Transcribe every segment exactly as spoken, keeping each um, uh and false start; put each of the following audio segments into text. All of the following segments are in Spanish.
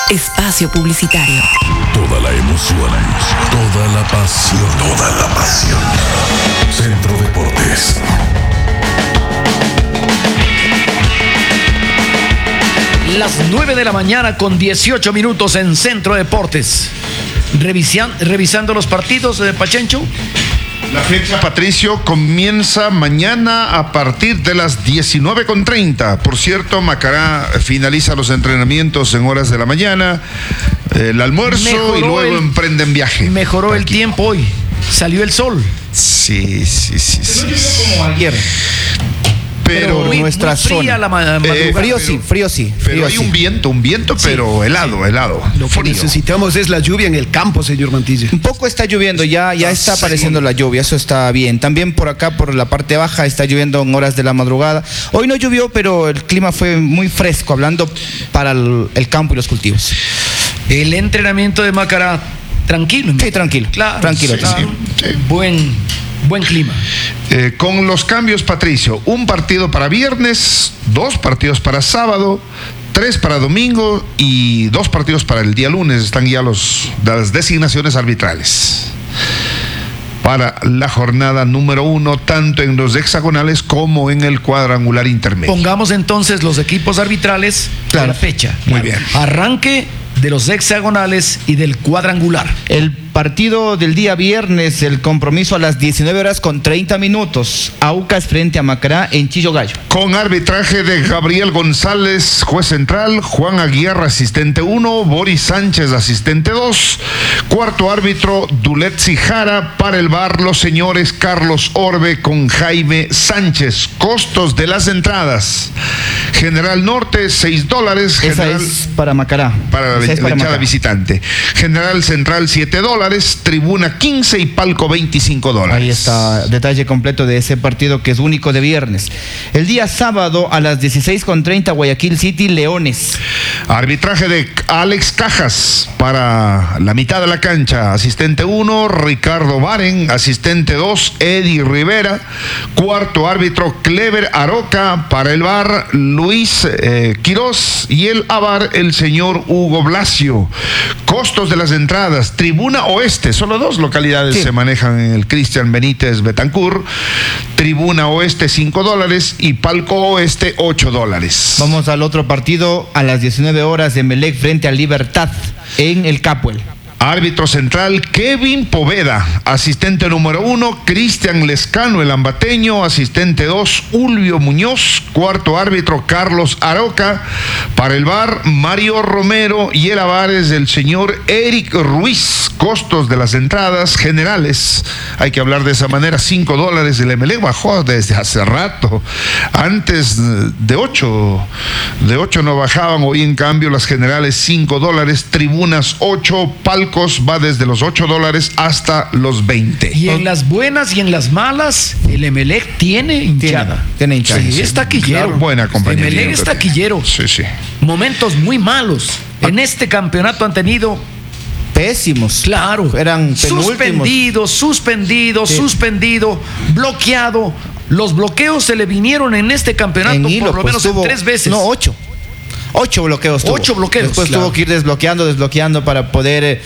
Espacio publicitario. Toda la emoción, toda la pasión, toda la pasión. Centro Deportes. Las nueve de la mañana con dieciocho minutos en Centro Deportes. Revisan, revisando los partidos de Pachencho. La fecha, Patricio, comienza mañana a partir de las diecinueve con treinta. Por cierto, Macará finaliza los entrenamientos en horas de la mañana, el almuerzo mejoró y luego el, emprenden viaje. Mejoró el Aquí. tiempo hoy. Salió el sol. Sí, sí, sí. sí, Pero sí. como ayer. Pero, pero muy, nuestra muy fría zona. la ma- Eh, Frío pero- sí, frío sí. Pero frío hay sí. un viento, un viento, Sí, pero helado, sí. helado. Lo que frío. necesitamos es la lluvia en el campo, señor Mantilla. Un poco está lloviendo, ya, ya está apareciendo la lluvia, eso está bien. También por acá, por la parte baja, está lloviendo en horas de la madrugada. Hoy no llovió, pero el clima fue muy fresco, hablando para el, el campo y los cultivos. El entrenamiento de Macará, tranquilo. Sí, tranquilo. Claro, tranquilo. sí, tranquilo. sí. Sí. Buen, buen clima. Eh, con los cambios, Patricio, un partido para viernes, dos partidos para sábado, tres para domingo y dos partidos para el día lunes. Están ya los, las designaciones arbitrales para la jornada número uno, tanto en los hexagonales como en el cuadrangular intermedio. Pongamos entonces los equipos arbitrales Claro. de la fecha. Muy bien. Arranque de los hexagonales y del cuadrangular. El partido del día viernes, el compromiso a las diecinueve horas con treinta minutos. Aucas frente a Macará en Chillo Gallo. Con arbitraje de Gabriel González, juez central, Juan Aguirre, asistente uno, Boris Sánchez, asistente dos, cuarto árbitro, Dulet Sijara, para el V A R, los señores Carlos Orbe con Jaime Sánchez. Costos de las entradas: General Norte, seis dólares, Esa General... es para Macará. Para la, Esa es la para hinchada Macará. visitante. General Central, siete dólares, Tribuna quince y Palco veinticinco dólares. Ahí está, detalle completo de ese partido que es único de viernes. El día sábado a las dieciséis con treinta, Guayaquil City, Leones. Arbitraje de Alex Cajas para la mitad de la cancha. Asistente uno, Ricardo Baren. Asistente dos, Eddie Rivera. Cuarto árbitro, Clever Aroca. Para el V A R, Luis eh, Quirós. Y el A V A R, el señor Hugo Blasio. Costos de las entradas: Tribuna Oeste, solo dos localidades Sí. se manejan en el Cristian Benítez Betancourt. Tribuna Oeste, cinco dólares. Y Palco Oeste, ocho dólares. Vamos al otro partido a las diecinueve horas de Emelec frente a Libertad en el Capuel. Árbitro central, Kevin Poveda. Asistente número uno, Cristian Lescano, el ambateño. Asistente dos, Ulvio Muñoz. Cuarto árbitro, Carlos Aroca. Para el V A R, Mario Romero. Y el A V A R es el señor Eric Ruiz. Costos de las entradas generales, hay que hablar de esa manera, cinco dólares. El Emelec bajó desde hace rato. Antes de ocho, de ocho no bajaban. Hoy en cambio las generales cinco dólares, tribunas ocho, palcos va desde los ocho dólares hasta los veinte. Y en las buenas y en las malas, el Emelec tiene hinchada. tiene hinchada, Sí, sí. es taquillero. Claro, buena compañía. Emelec es taquillero. Sí, sí. Momentos muy malos. En este campeonato han tenido, Pésimos. claro, Eran penúltimos. suspendido, suspendido, Sí. suspendido, bloqueado. Los bloqueos se le vinieron en este campeonato En hilo, por lo pues, menos en tuvo- tres veces. No, ocho. Ocho bloqueos tuvo. Ocho bloqueos, Después claro. tuvo que ir desbloqueando, desbloqueando para poder eh,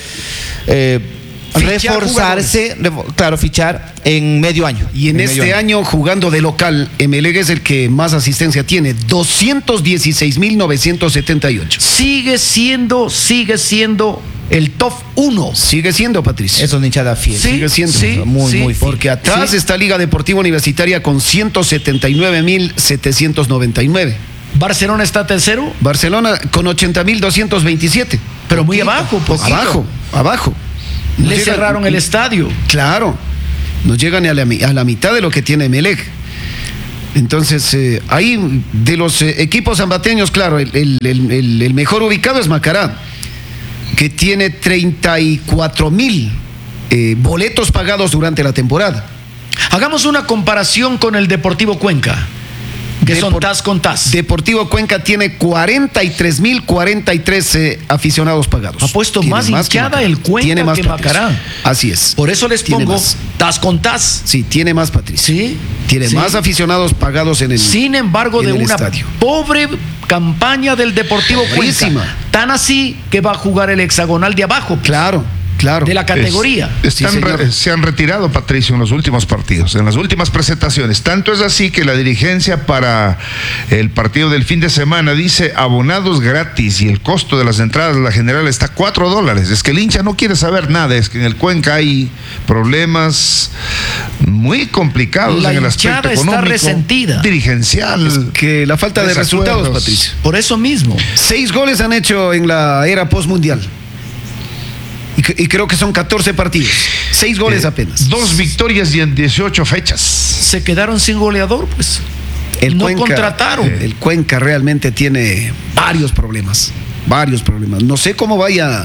eh, Fichar reforzarse, refo- claro, fichar en medio año. Y en, medio este año, jugando de local, Emelec es el que más asistencia tiene, doscientos dieciséis mil novecientos setenta y ocho. Sigue siendo, sigue siendo el top uno. Sigue siendo, Patricio. Es una hinchada fiel. Sí, Sigue siendo. sí, muy, sí. muy fiel. Porque atrás Sí. está Liga Deportiva Universitaria con ciento setenta y nueve mil setecientos noventa y nueve. Barcelona está tercero, Barcelona con ochenta mil doscientos veintisiete. pero muy Poquito, abajo, poquito. Abajo, abajo. Nos Le llegan- cerraron el estadio. Claro, nos llegan a la, mi- a la mitad de lo que tiene Emelec. Entonces, eh, ahí de los eh, equipos ambateños, claro, el, el- el- el- el mejor ubicado es Macará, que tiene treinta y cuatro mil eh, boletos pagados durante la temporada. Hagamos una comparación con el Deportivo Cuenca, que son Depor- tas con tas. Deportivo Cuenca tiene cuarenta y tres mil cuarenta y tres eh, aficionados pagados. Ha puesto Tiene más que hinchada Macará. el Cuenca Tiene más, que Patricio. Macará. Así es. Por eso les Tiene pongo más. tas con tas. Sí, tiene más, Patricio. Sí. Tiene sí. más aficionados pagados en el Sin embargo, en de el una estadio. pobre campaña del Deportivo Buenísima. Cuenca. Tan así que va a jugar el hexagonal de abajo. Pues, Claro, claro. de la categoría. Es- están Sí, señor. re- se han retirado, Patricio, en los últimos partidos, en las últimas presentaciones. Tanto es así que la dirigencia para el partido del fin de semana dice abonados gratis y el costo de las entradas a la general está a cuatro dólares. Es que el hincha no quiere saber nada, es que en el Cuenca hay problemas muy complicados La en el hinchada aspecto está económico, resentida. dirigencial. Que la falta de resultados, desacuerdos. Patricio. Por eso mismo. Seis goles han hecho en la era postmundial. Y, que- y creo que son catorce partidos. Seis goles Eh, apenas. Dos victorias y en dieciocho fechas. Se quedaron sin goleador, pues. no Cuenca- contrataron. eh, El Cuenca realmente tiene varios problemas. Varios problemas. No sé cómo vaya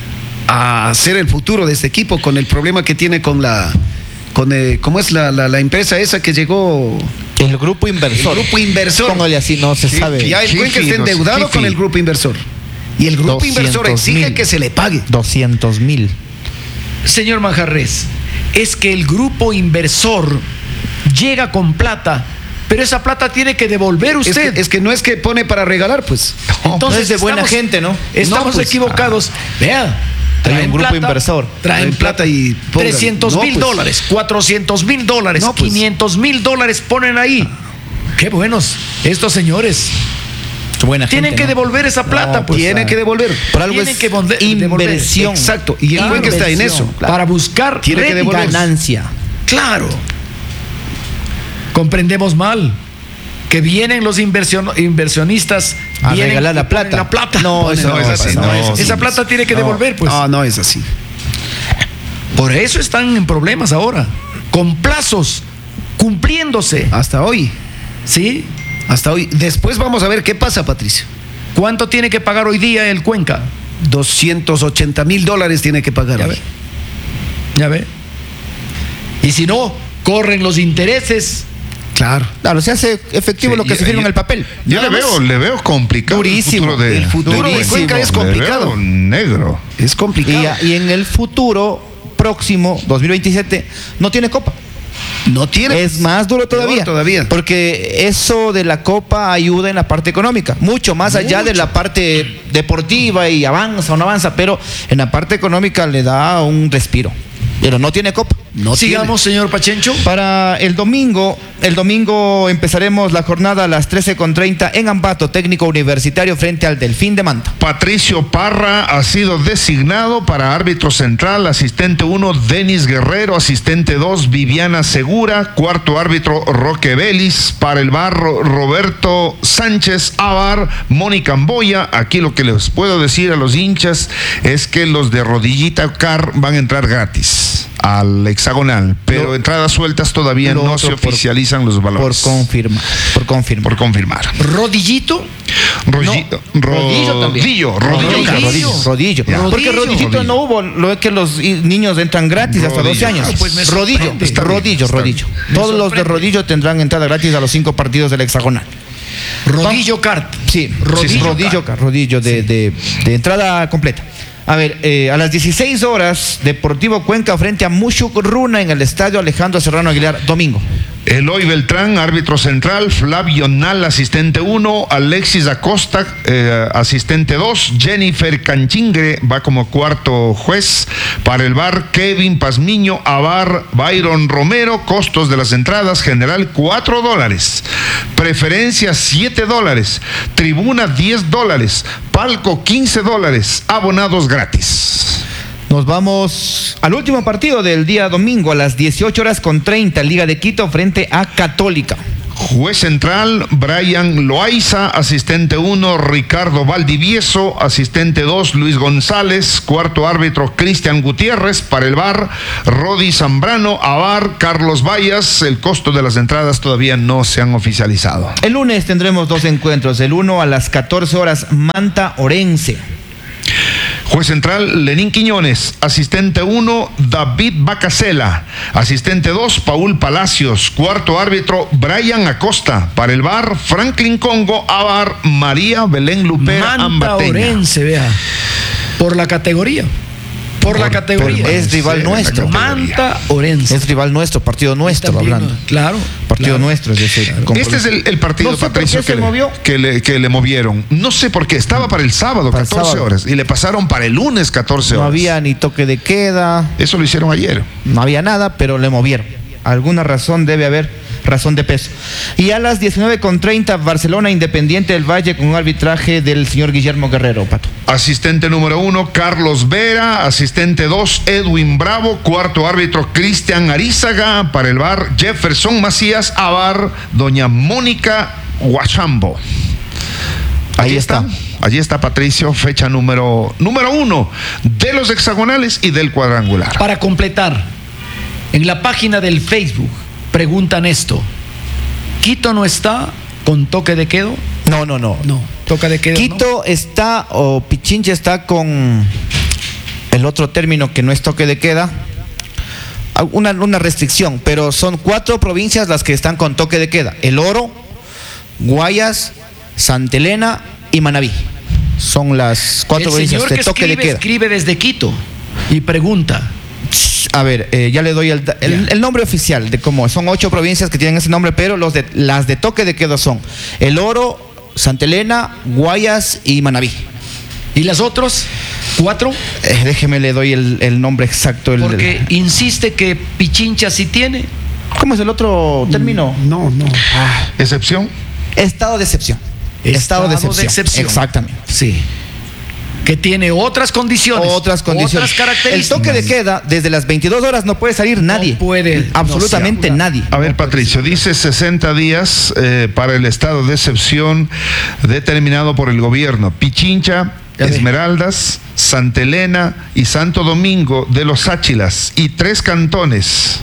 a ser el futuro de este equipo con el problema que tiene con la. Con, eh, ¿Cómo es la, la, la empresa esa que llegó? El grupo inversor. El grupo inversor. Póngale así, no se Sí, sabe. Ya el Jiffy, Cuenca está no sé, endeudado Jiffy. con el grupo inversor. Y el grupo inversor doscientos exige mil. que se le pague. doscientos mil. Señor Manjarres, es que el grupo inversor llega con plata, pero esa plata tiene que devolver Es usted. que, es que no es que pone para regalar, pues. Entonces no es de buena gente, ¿no? Estamos No, pues, equivocados. Vea. Trae traen un grupo plata, inversor. Traen Traen plata plata y pongan. trescientos mil No, pues. dólares, cuatrocientos mil dólares, No, pues. quinientos mil dólares ponen ahí. Qué buenos estos señores. Buena Tienen gente, que ¿no? devolver esa plata, No, pues. Tiene que devolver. Por algo Tienen es que volver- devolver. inversión. Exacto. Y el Claro, Cuenca está en inversión, eso. claro. Para buscar Tiene que rédito. devolver. Ganancia. Claro. Comprendemos mal que vienen los inversión- inversionistas A vienen regalar y la ponen plata. La plata. No, Ponen eso la no es plata. así, no es así. Esa plata tiene que No, devolver, pues. No, no es así. Por eso están en problemas ahora. Con plazos cumpliéndose. Hasta hoy. ¿Sí? Hasta hoy. Después vamos a ver qué pasa, Patricio. ¿Cuánto tiene que pagar hoy día el Cuenca? doscientos ochenta mil dólares tiene que pagar Ya hoy. ve. Ya ve. Y si no, corren los intereses. Claro. Claro, se hace efectivo Sí, lo que yo- se firma en yo- el papel. Yo Nada le veo, más. le veo complicado. Durísimo. El futuro de, El futuro de Durísimo. Cuenca es Le complicado. veo negro. Es Y, complicado. y en el futuro próximo, dos mil veintisiete, no tiene copa. No tiene. Es más duro todavía. Peor todavía. Porque eso de la copa ayuda en la parte económica. Mucho más allá de la parte deportiva y avanza o no avanza. Pero en la parte económica le da un respiro. Pero no tiene copa. No Sigamos, señor Pachencho. Para el domingo, el domingo empezaremos la jornada a las trece con treinta en Ambato, técnico universitario frente al Delfín de Manta. Patricio Parra ha sido designado para árbitro central, asistente uno, Denis Guerrero, asistente dos, Viviana Segura, cuarto árbitro, Roque Vélez, para el bar, Ro- Roberto Sánchez, Avar, Mónica Amboya. Aquí lo que les puedo decir a los hinchas es que los de Rodillita Car van a entrar gratis al hexagonal, pero Lo- entradas sueltas todavía lo no otro se por- oficializan los Por valores. confirmar. Por confirmar. Por confirmar. Rodillito. Rodillo, Rodillo también. rodillo, rodillo, Rodillo. Rodillo, rodillo. Ya. Porque Rodillo. rodillito no hubo, lo es que los i- niños entran gratis hasta Rodillo. doce años. Ah, pues me rodillo, sorprende. Está bien, rodillo, está rodillo. bien. Me Todos los de sorprende. rodillo tendrán entrada gratis a los cinco partidos del hexagonal. Rodillo Cart. Sí, Rodillo rodillo, Cart. rodillo de, de- de entrada completa. A ver, eh, a las dieciséis horas, Deportivo Cuenca frente a Mushuk Runa en el estadio Alejandro Serrano Aguilar, domingo. Eloy Beltrán, árbitro central, Flavio Nal, asistente uno, Alexis Acosta, eh, asistente dos, Jennifer Canchingre va como cuarto juez, para el bar Kevin Pazmiño, Avar, Byron Romero, costos de las entradas, general cuatro dólares, preferencia siete dólares, tribuna diez dólares, palco quince dólares, abonados gratis. Nos vamos al último partido del día domingo a las dieciocho horas con treinta, Liga de Quito frente a Católica. Juez central, Brian Loaiza, asistente uno, Ricardo Valdivieso, asistente dos, Luis González, cuarto árbitro, Cristian Gutiérrez, para el bar, Rodi Zambrano, Avar, Carlos Vallas. El costo de las entradas todavía no se han oficializado. El lunes tendremos dos encuentros, el uno a las catorce horas, Manta Orense. Juez central, Lenín Quiñones, asistente uno, David Bacasela, asistente dos, Paul Palacios, cuarto árbitro, Brian Acosta, para el bar, Franklin Congo, Avar, María Belén Lupera, Manta Ambateña. Orense, vea. Por la categoría. Por la categoría. Es rival Sí, nuestro. Manta Orense. Es rival nuestro, partido nuestro, También, hablando. Claro. Partido claro. nuestro, es decir. Este es el, el partido, No sé por Patricio, qué se que, le, movió. que, le, que le movieron. No sé por qué. Estaba para el sábado, Para el catorce sábado. horas. Y le pasaron para el lunes, catorce No horas. había ni toque de queda, Eso lo hicieron ayer. no había nada, pero le movieron. Alguna razón debe haber, razón de peso. Y a las diecinueve con treinta, Barcelona Independiente del Valle con un arbitraje del señor Guillermo Guerrero, Pato. Asistente número uno, Carlos Vera. Asistente dos, Edwin Bravo. Cuarto árbitro, Cristian Arizaga. Para el bar, Jefferson Macías. A bar, doña Mónica Guachambo. Ahí está. Allí está, Patricio, fecha número, número uno de los hexagonales y del cuadrangular. Para completar, en la página del Facebook preguntan esto: ¿Quito no está con toque de quedo? No, no, no. No, toque de quedo. Quito está, o Pichincha está con el otro término que no es toque de queda, una, una restricción, pero son cuatro provincias las que están con toque de queda: El Oro, Guayas, Santa Elena y Manabí. Son las cuatro El provincias señor de que toque escribe, de queda. escribe desde Quito y pregunta. A ver, eh, ya le doy el, el, el nombre oficial de cómo son ocho provincias que tienen ese nombre, pero los de, las de toque de queda son El Oro, Santa Elena, Guayas y Manabí. ¿Y las otras cuatro? Eh, déjeme le doy el, el nombre exacto. El, Porque el- insiste que Pichincha sí tiene. ¿Cómo es el otro término? No, no. ¿Excepción? Estado de excepción. Estado, de, excepción. Exactamente. Sí. Que tiene otras condiciones. Otras condiciones. Otras características. El toque de queda, desde las veintidós horas no puede salir nadie. puede, Absolutamente no se nadie. A ver, Patricio, dice sesenta días eh, para el estado de excepción determinado por el gobierno. Pichincha, Ya ve. Esmeraldas, Santa Elena y Santo Domingo de los Áchilas y tres cantones,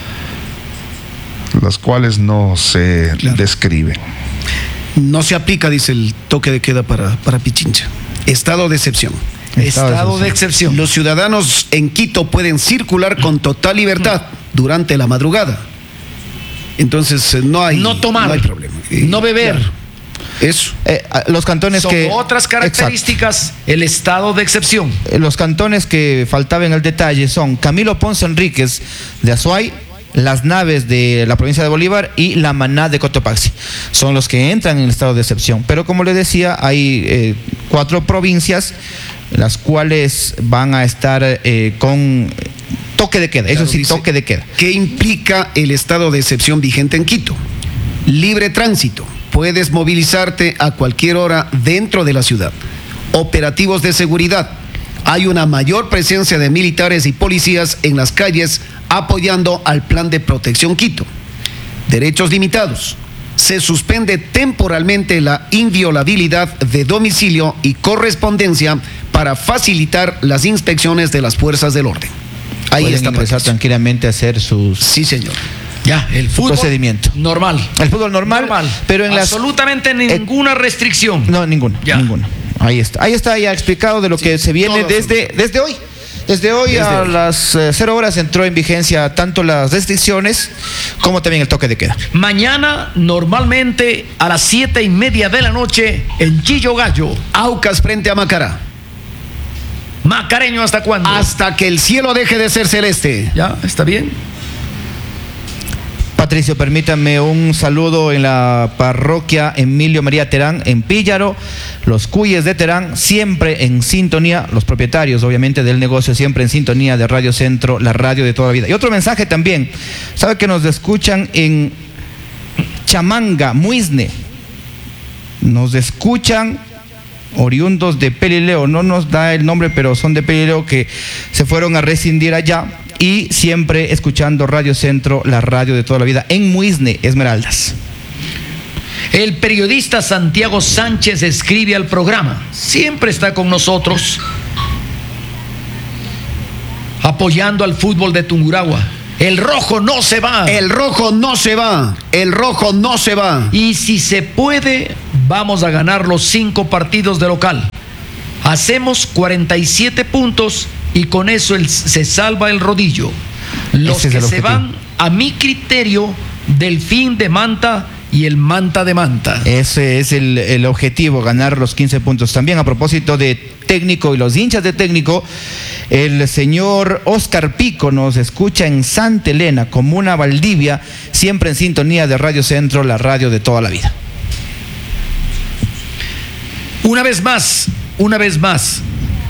los cuales no se Claro. describen. No se aplica, dice el toque de queda para, para Pichincha. Estado de excepción. Estado de excepción. Los ciudadanos en Quito pueden circular con total libertad durante la madrugada. Entonces eh, no hay, No tomar, no hay problema. Eh, no beber. claro. Eso. Eh, los cantones Son que. otras características, el estado de excepción. Exacto. Los cantones que faltaba en el detalle son Camilo Ponce Enríquez de Azuay, Las Naves de la provincia de Bolívar y La Maná de Cotopaxi. Son los que entran en el estado de excepción. Pero como le decía, hay eh, cuatro provincias las cuales van a estar eh, con toque de queda. Eso Claro, sí, dice, toque de queda. ¿qué implica el estado de excepción vigente en Quito? Libre tránsito. Puedes movilizarte a cualquier hora dentro de la ciudad. Operativos de seguridad. Hay una mayor presencia de militares y policías en las calles apoyando al Plan de Protección Quito. Derechos limitados. Se suspende temporalmente la inviolabilidad de domicilio y correspondencia para facilitar las inspecciones de las fuerzas del orden. Ahí Pueden está, ingresar Patricio. tranquilamente a hacer sus. Sí, señor. Ya, el fútbol. Procedimiento. Normal. El fútbol normal, pero en las. Absolutamente ninguna restricción. No, ninguna, Ya. ninguna. Ahí está. Ahí está ya explicado de lo que se viene todo desde, desde hoy. Desde hoy Desde a hoy. las eh, cero horas entró en vigencia tanto las restricciones como también el toque de queda. Mañana, normalmente, a las siete y media de la noche, en Chillo Gallo. Aucas frente a Macará. Macareño, ¿hasta cuándo? Hasta que el cielo deje de ser celeste. Ya, está bien. Patricio, permítame un saludo en la parroquia Emilio María Terán en Píllaro, los cuyes de Terán siempre en sintonía, los propietarios obviamente del negocio siempre en sintonía de Radio Centro, la radio de toda la vida. Y otro mensaje también, sabe que nos escuchan en Chamanga, Muisne, nos escuchan oriundos de Pelileo, no nos da el nombre, pero son de Pelileo que se fueron a rescindir allá. Y siempre escuchando Radio Centro, la radio de toda la vida, en Muisne, Esmeraldas. El periodista Santiago Sánchez escribe al programa. Siempre está con nosotros, apoyando al fútbol de Tungurahua. El rojo no se va. El rojo no se va. El rojo no se va. Y si se puede, vamos a ganar los cinco partidos de local. Hacemos cuarenta y siete puntos y con eso el- se salva el rodillo. Los Ese es que el se objetivo. van, a mi criterio, Delfín de Manta y el Manta de Manta. Ese es el, el objetivo, ganar los quince puntos. También a propósito de técnico y los hinchas de técnico. El señor Oscar Pico nos escucha en Santa Elena, comuna Valdivia, siempre en sintonía de Radio Centro, la radio de toda la vida. Una vez más, una vez más,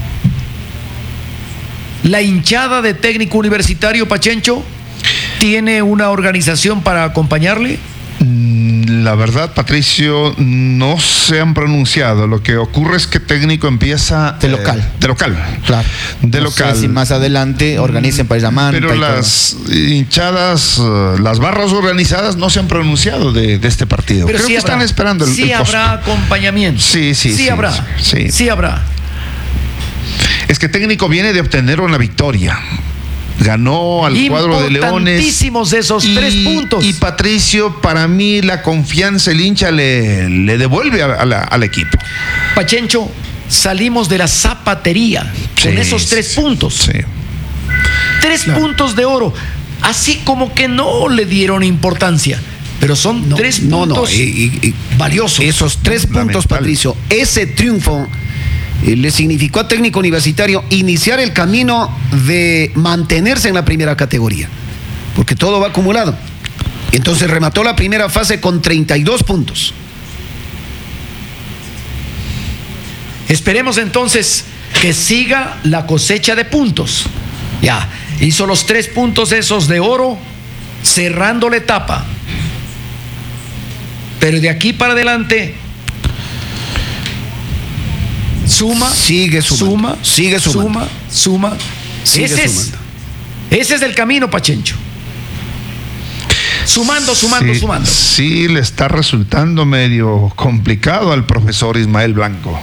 la hinchada de Técnico Universitario, Pachencho, ¿tiene una organización para acompañarle? La verdad, Patricio, no se han pronunciado. Lo que ocurre es que Técnico empieza de local. Eh, de local. Claro. De no local. Sé si más adelante organicen para la manta. Pero las todo. hinchadas, las barras organizadas no se han pronunciado de, de este partido. Pero Creo sí que habrá, están esperando el, sí el habrá acompañamiento. Sí, sí, sí. Sí, habrá. Sí. sí habrá. Es que Técnico viene de obtener una victoria. Ganó al cuadro de Leones. Importantísimos esos y, tres puntos. Y Patricio, para mí, la confianza el hincha le, le devuelve a, a la, al equipo. Pachencho, salimos de la zapatería Sí, con esos tres sí, puntos. Sí. Tres Claro. puntos de oro. Así como que no le dieron importancia. Pero son No, tres no, no, puntos y- y- y valiosos. Esos tres puntos, Fundamental. Patricio, ese triunfo eh, le significó a Técnico Universitario iniciar el camino de mantenerse en la primera categoría, porque todo va acumulado. Entonces remató la primera fase con treinta y dos puntos. Esperemos entonces que siga la cosecha de puntos. Ya, hizo los tres puntos esos de oro, cerrando la etapa. Pero de aquí para adelante, suma, Sigue sumando, suma, sigue sumando. suma, suma. Sigue ese, es, sumando. ese es el camino, Pachencho. Sumando, sumando, sí, sumando. Sí, le está resultando medio complicado al profesor Ismael Blanco.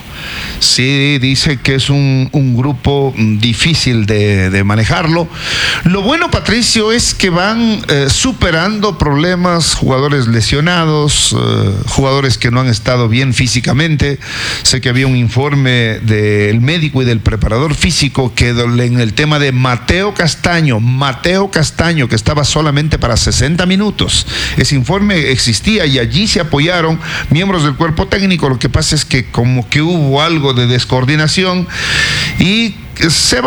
Sí, dice que es un, un grupo difícil de, de manejarlo. Lo bueno, Patricio, es que van eh, superando problemas, jugadores lesionados, eh, jugadores que no han estado bien físicamente. Sé que había un informe del médico y del preparador físico que en el tema de Mateo Castaño, Mateo Castaño, que estaba solamente para sesenta minutos. Ese informe existía y allí se apoyaron miembros del cuerpo técnico. Lo que pasa es que como que hubo algo de descoordinación y se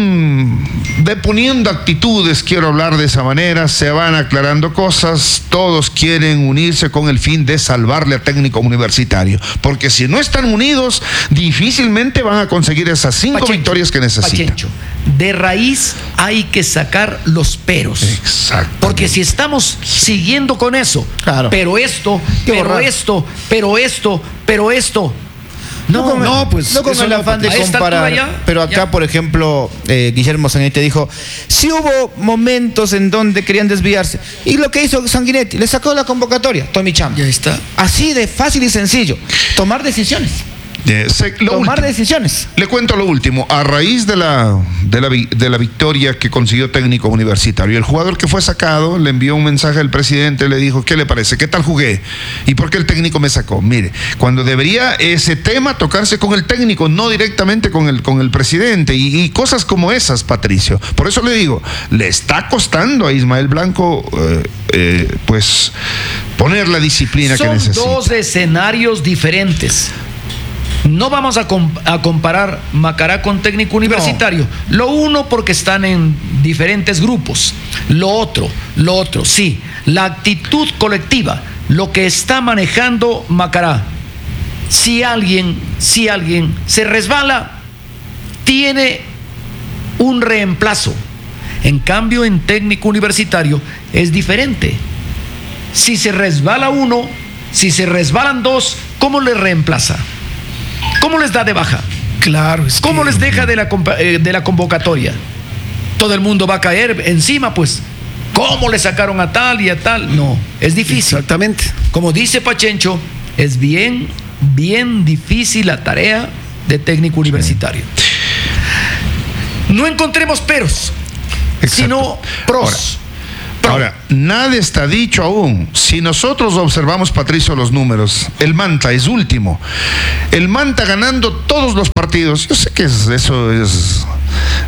van depuniendo actitudes, quiero hablar de esa manera, se van aclarando cosas, todos quieren unirse con el fin de salvarle a Técnico Universitario, porque si no están unidos, difícilmente van a conseguir esas cinco Pachencho, victorias que necesitan. Pachencho, de raíz hay que sacar los peros. Exacto. Porque si estamos siguiendo con eso, Claro. pero esto, Qué pero borrar. esto, pero esto, pero esto. No, con, no, pues, no con eso el no, afán de a esta comparar, altura ya, pero acá, ya. por ejemplo, eh, Guillermo Sanguinetti dijo, sí hubo momentos en donde querían desviarse, y lo que hizo Sanguinetti, le sacó la convocatoria, Tommy Cham. Ya está. Así de fácil y sencillo, tomar decisiones, Eh, se- lo tomar último. decisiones. Le cuento lo último. A raíz de la, de, la, vi- de la victoria que consiguió Técnico Universitario, el jugador que fue sacado le envió un mensaje al presidente, le dijo, ¿qué le parece? ¿Qué tal jugué? ¿Y por qué el técnico me sacó? Mire, cuando debería ese tema tocarse con el técnico, no directamente con el, con el presidente, y, y cosas como esas, Patricio. Por eso le digo, le está costando a Ismael Blanco eh, eh, pues poner la disciplina que Son necesita. dos escenarios diferentes. No vamos a, com- a comparar Macará con Técnico Universitario. Lo uno porque están en diferentes grupos. Lo otro, lo otro, sí, la actitud colectiva, lo que está manejando Macará. Si alguien, si alguien se resbala, tiene un reemplazo. En cambio, en Técnico Universitario es diferente. Si se resbala uno, si se resbalan dos, ¿cómo le reemplaza? ¿Cómo les da de baja? Claro, es ¿Cómo que- les deja de la, compa- eh, de la convocatoria? Todo el mundo va a caer encima, pues. ¿Cómo le sacaron a tal y a tal? No, es difícil. Exactamente. Como dice Pachencho, es bien, bien difícil la tarea de Técnico Universitario. No encontremos peros, Exacto. sino pros. Pro. Ahora, nada está dicho aún. Si nosotros observamos, Patricio, los números, el Manta es último. El Manta ganando todos los partidos. Yo sé que es- eso es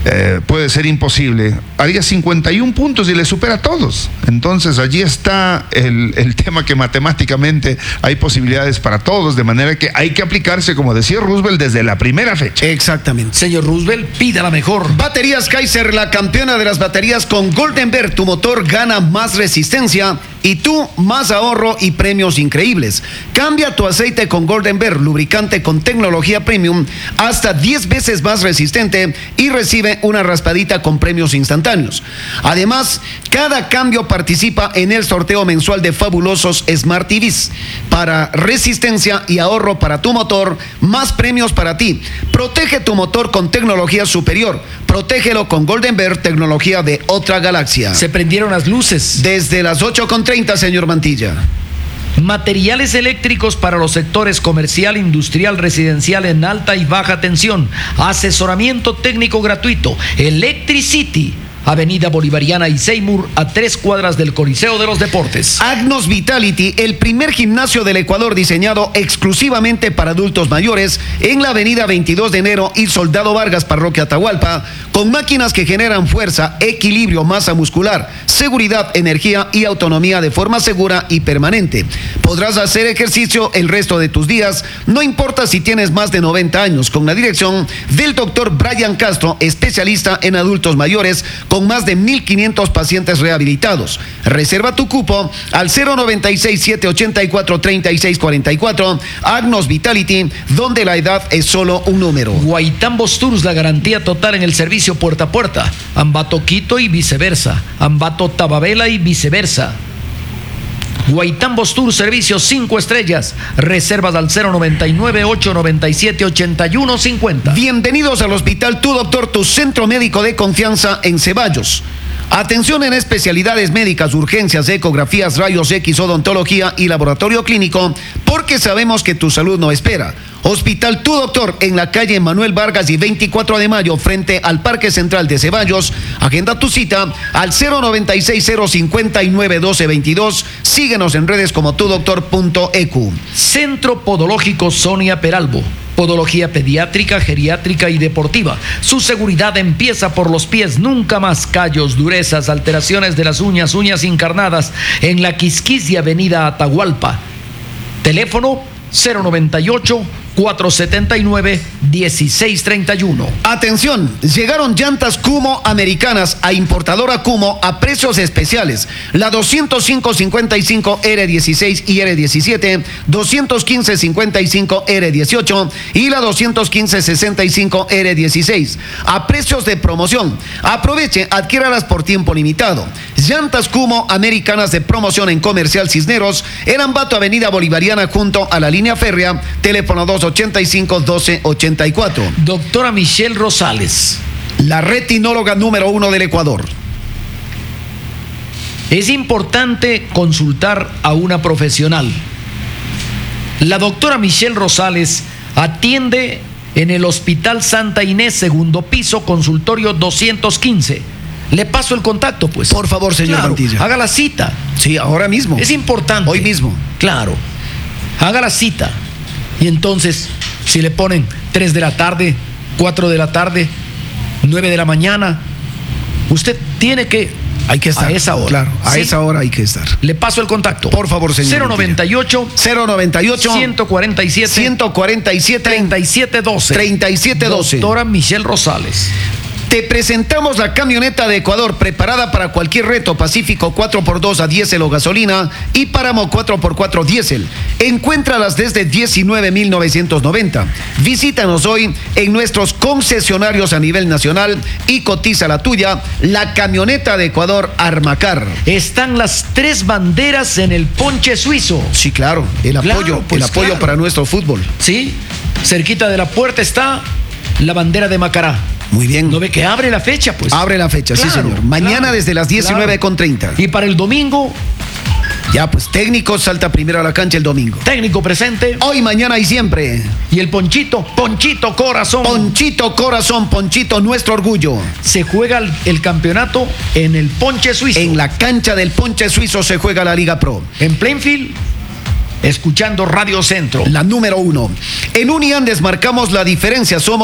eh, puede ser imposible. Haría cincuenta y un puntos y le supera a todos. Entonces allí está el, el tema, que matemáticamente hay posibilidades para todos, de manera que hay que aplicarse, como decía Roosevelt, desde la primera fecha. Exactamente. Señor Roosevelt, pida la mejor. Baterías Kaiser, la campeona de las baterías con Golden Bear. Tu motor gana más resistencia y tú más ahorro y premios increíbles. Cambia tu aceite con Golden Bear, lubricante con tecnología premium, hasta diez veces más resistente, y recibe una raspadita con premios instantáneos. Además, cada cambio participa en el sorteo mensual de fabulosos Smart T Vs para resistencia y ahorro para tu motor, más premios para ti. Protege tu motor con tecnología superior. Protégelo con Golden Bear, tecnología de otra galaxia. Se prendieron las luces. Desde las ocho con treinta, señor Mantilla. Materiales eléctricos para los sectores comercial, industrial, residencial en alta y baja tensión. Asesoramiento técnico gratuito. Electricity. Avenida Bolivariana y Seymour, a tres cuadras del Coliseo de los Deportes. Agnos Vitality, el primer gimnasio del Ecuador diseñado exclusivamente para adultos mayores, en la avenida veintidós de enero y Soldado Vargas, Parroquia Atahualpa, con máquinas que generan fuerza, equilibrio, masa muscular, seguridad, energía y autonomía de forma segura y permanente. Podrás hacer ejercicio el resto de tus días, no importa si tienes más de noventa años, con la dirección del doctor Brian Castro, especialista en adultos mayores, con más de mil quinientos pacientes rehabilitados. Reserva tu cupo al cero noventa y seis, siete ochenta y cuatro, treinta y seis cuarenta y cuatro. Agnos Vitality, donde la edad es solo un número. Guaitambos Tours, la garantía total en el servicio puerta a puerta. Ambato Quito y viceversa. Ambato Tababela y viceversa. Guaitambos Tours, servicios cinco estrellas. Reservas al cero noventa y nueve, ocho noventa y siete, ochenta y uno cincuenta. Bienvenidos al Hospital Tu Doctor, tu centro médico de confianza en Ceballos. Atención en especialidades médicas, urgencias, ecografías, rayos X, odontología y laboratorio clínico, porque sabemos que tu salud no espera. Hospital Tu Doctor, en la calle Manuel Vargas y veinticuatro de mayo, frente al Parque Central de Ceballos. Agenda tu cita al cero noventa y seis, cero cincuenta y nueve, doce veintidós. Síguenos en redes como tudoctor punto e cu. Centro Podológico Sonia Peralbo. Podología pediátrica, geriátrica y deportiva. Su seguridad empieza por los pies. Nunca más callos, durezas, alteraciones de las uñas, uñas encarnadas. En la Quisquis y Avenida Atahualpa. Teléfono cero noventa y ocho, cuatrocientos setenta y nueve, dieciséis treinta y uno. Atención, llegaron llantas Kumo americanas a importadora Kumo a precios especiales. La doscientos cinco cincuenta y cinco R dieciséis y R diecisiete, doscientos quince cincuenta y cinco R dieciocho y la doscientos quince sesenta y cinco R dieciséis a precios de promoción. Aproveche, adquiéralas por tiempo limitado. Llantas Kumo americanas de promoción en Comercial Cisneros, en Ambato, Avenida Bolivariana, junto a la línea férrea. Teléfono dos ochenta y cinco, doce ochenta y cuatro. Doctora Michelle Rosales, la retinóloga número uno del Ecuador. Es importante consultar a una profesional. La doctora Michelle Rosales atiende en el Hospital Santa Inés, segundo piso, consultorio doscientos quince. Le paso el contacto, pues. Por favor, señor Claro, Mantilla. haga la cita. Sí, ahora mismo. Es importante. Hoy mismo. Claro. Haga la cita. Y entonces, si le ponen tres de la tarde, cuatro de la tarde, nueve de la mañana, usted tiene que... Hay que estar. A esa hora. Claro, a ¿sí? esa hora hay que estar. Le paso el contacto. Por favor, señor. cero noventa y ocho, cero noventa y ocho, ciento cuarenta y siete, ciento cuarenta y siete, treinta y siete doce. treinta y siete doce. Doctora Michelle Rosales. Te presentamos la camioneta de Ecuador, preparada para cualquier reto. Pacífico cuatro por dos a diésel o gasolina y Páramo cuatro por cuatro diésel. Encuéntralas desde diecinueve mil novecientos noventa. Visítanos hoy en nuestros concesionarios a nivel nacional y cotiza la tuya, la camioneta de Ecuador Armacar. Están las tres banderas en el ponche suizo. Sí, claro, el Claro, apoyo, pues el apoyo claro. para nuestro fútbol. Sí, cerquita de la puerta está la bandera de Macará. Muy bien. ¿No ve que abre la fecha, pues? Abre la fecha, sí, Claro, señor. Mañana claro, desde las diecinueve con treinta. Y para el domingo, Ya, pues técnico salta primero a la cancha el domingo. técnico presente. Hoy, mañana y siempre. Y el Ponchito, Ponchito Corazón. Ponchito Corazón, Ponchito, nuestro orgullo. Se juega el, el campeonato en el ponche suizo. En la cancha del Ponche Suizo se juega la Liga Pro. En Plainfield, escuchando Radio Centro. La número uno. En Uniandes marcamos la diferencia. Somos